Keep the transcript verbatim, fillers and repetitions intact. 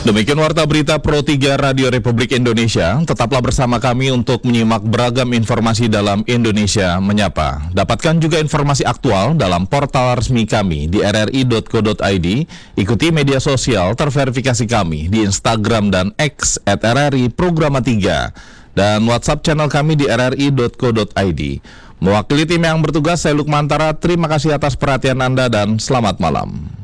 Demikian Warta Berita Pro tiga Radio Republik Indonesia. Tetaplah bersama kami untuk menyimak beragam informasi dalam Indonesia Menyapa. Dapatkan juga informasi aktual dalam portal resmi kami di r r i dot co dot i d. Ikuti media sosial terverifikasi kami di Instagram dan X at r r i programa tiga. Dan WhatsApp channel kami di r r i dot co dot i d. Mewakili tim yang bertugas, saya Lukmantara. Terima kasih atas perhatian Anda dan selamat malam.